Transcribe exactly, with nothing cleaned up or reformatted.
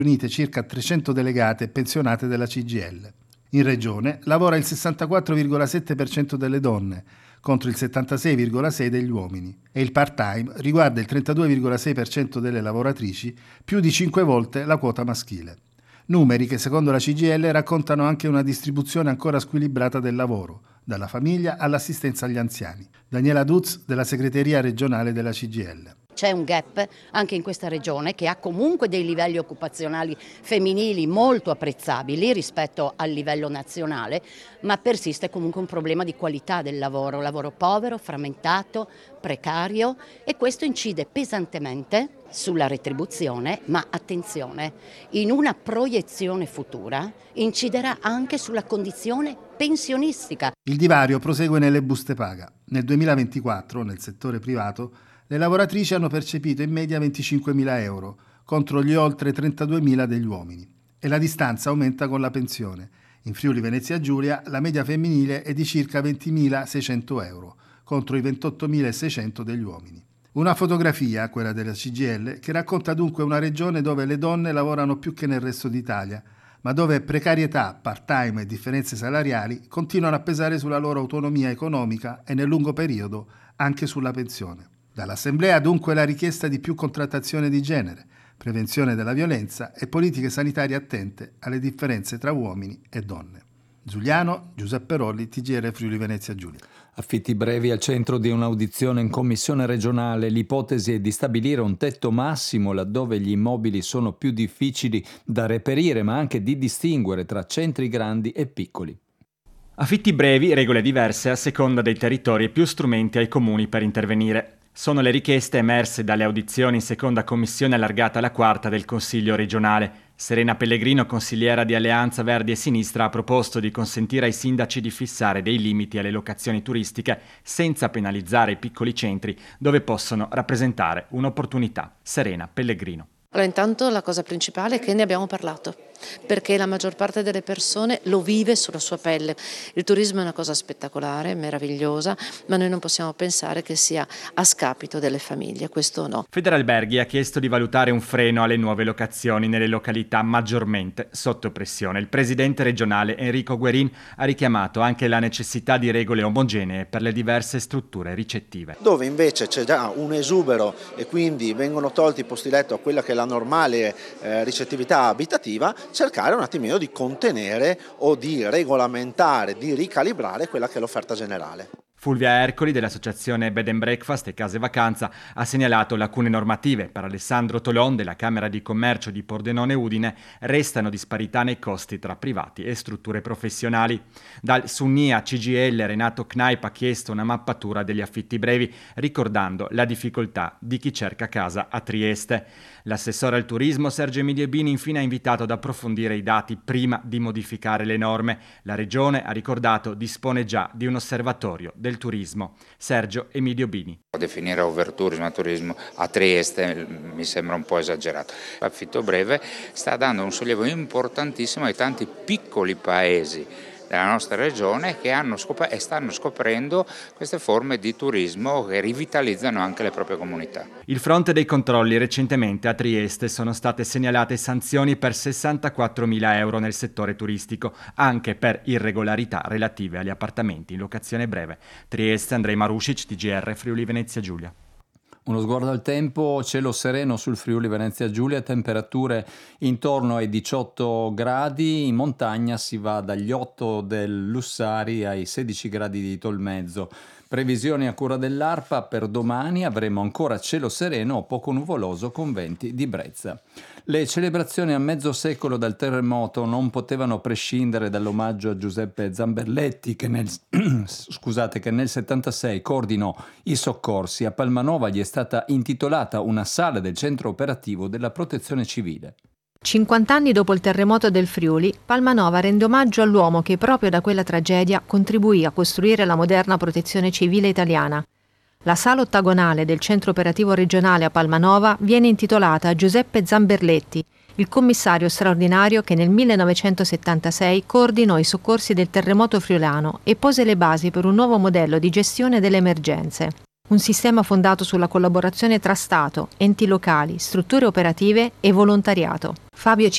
Unite circa trecento delegate e pensionate della C G I L. In regione lavora il sessantaquattro virgola sette per cento delle donne, contro il settantasei virgola sei per cento degli uomini, e il part-time riguarda il trentadue virgola sei per cento delle lavoratrici, più di cinque volte la quota maschile. Numeri che secondo la C G I L raccontano anche una distribuzione ancora squilibrata del lavoro, dalla famiglia all'assistenza agli anziani. Daniela Duz della segreteria regionale della C G I L. C'è un gap anche in questa regione che ha comunque dei livelli occupazionali femminili molto apprezzabili rispetto al livello nazionale, ma persiste comunque un problema di qualità del lavoro, lavoro povero, frammentato, precario, e questo incide pesantemente sulla retribuzione, ma attenzione, in una proiezione futura inciderà anche sulla condizione pensionistica. Il divario prosegue nelle buste paga. Nel duemilaventiquattro, nel settore privato, le lavoratrici hanno percepito in media venticinquemila euro, contro gli oltre trentaduemila degli uomini. E la distanza aumenta con la pensione. In Friuli Venezia Giulia la media femminile è di circa ventimilaseicento euro, contro i ventottomilaseicento degli uomini. Una fotografia, quella della C G I L, che racconta dunque una regione dove le donne lavorano più che nel resto d'Italia, ma dove precarietà, part-time e differenze salariali continuano a pesare sulla loro autonomia economica e nel lungo periodo anche sulla pensione. Dall'Assemblea dunque la richiesta di più contrattazione di genere, prevenzione della violenza e politiche sanitarie attente alle differenze tra uomini e donne. Giuliano, Giuseppe Rolli, T G R Friuli Venezia Giulia. Affitti brevi al centro di un'audizione in commissione regionale. L'ipotesi è di stabilire un tetto massimo laddove gli immobili sono più difficili da reperire, ma anche di distinguere tra centri grandi e piccoli. Affitti brevi, regole diverse a seconda dei territori e più strumenti ai comuni per intervenire. Sono le richieste emerse dalle audizioni in seconda commissione allargata alla quarta del Consiglio regionale. Serena Pellegrino, consigliera di Alleanza Verdi e Sinistra, ha proposto di consentire ai sindaci di fissare dei limiti alle locazioni turistiche senza penalizzare i piccoli centri dove possono rappresentare un'opportunità. Serena Pellegrino. Allora, intanto la cosa principale è che ne abbiamo parlato, perché la maggior parte delle persone lo vive sulla sua pelle. Il turismo è una cosa spettacolare, meravigliosa, ma noi non possiamo pensare che sia a scapito delle famiglie, questo no. Federalberghi ha chiesto di valutare un freno alle nuove locazioni nelle località maggiormente sotto pressione. Il presidente regionale Enrico Guerin ha richiamato anche la necessità di regole omogenee per le diverse strutture ricettive. Dove invece c'è già un esubero e quindi vengono tolti i posti letto a quella che è la normale eh, ricettività abitativa, cercare un attimino di contenere o di regolamentare, di ricalibrare quella che è l'offerta generale. Fulvia Ercoli dell'associazione Bed and Breakfast e Case Vacanza ha segnalato lacune normative. Per Alessandro Tolon della Camera di Commercio di Pordenone Udine restano disparità nei costi tra privati e strutture professionali. Dal Sunnia C G I L Renato Knaip ha chiesto una mappatura degli affitti brevi, ricordando la difficoltà di chi cerca casa a Trieste. L'assessore al turismo Sergio Emilio Bini infine ha invitato ad approfondire i dati prima di modificare le norme. La Regione, ha ricordato, dispone già di un osservatorio del turismo. Sergio Emilio Bini. Definire overtourismo a turismo a Trieste mi sembra un po' esagerato. L'affitto breve sta dando un sollievo importantissimo ai tanti piccoli paesi della nostra regione che hanno scop- e stanno scoprendo queste forme di turismo che rivitalizzano anche le proprie comunità. Il fronte dei controlli: recentemente a Trieste sono state segnalate sanzioni per sessantaquattromila euro nel settore turistico, anche per irregolarità relative agli appartamenti in locazione breve. Trieste, Andrei Marušić, T G R Friuli Venezia Giulia. Uno sguardo al tempo, cielo sereno sul Friuli Venezia Giulia, temperature intorno ai diciotto gradi, in montagna si va dagli otto del Lussari ai sedici gradi di Tolmezzo. Previsioni a cura dell'ARPA: per domani avremo ancora cielo sereno o poco nuvoloso con venti di brezza. Le celebrazioni a mezzo secolo dal terremoto non potevano prescindere dall'omaggio a Giuseppe Zamberletti che nel, scusate, che nel settantasei coordinò i soccorsi. A Palmanova gli è stata intitolata una sala del centro operativo della Protezione Civile. cinquanta anni dopo il terremoto del Friuli, Palmanova rende omaggio all'uomo che proprio da quella tragedia contribuì a costruire la moderna protezione civile italiana. La sala ottagonale del centro operativo regionale a Palmanova viene intitolata a Giuseppe Zamberletti, il commissario straordinario che nel millenovecentosettantasei coordinò i soccorsi del terremoto friulano e pose le basi per un nuovo modello di gestione delle emergenze. Un sistema fondato sulla collaborazione tra Stato, enti locali, strutture operative e volontariato. Fabio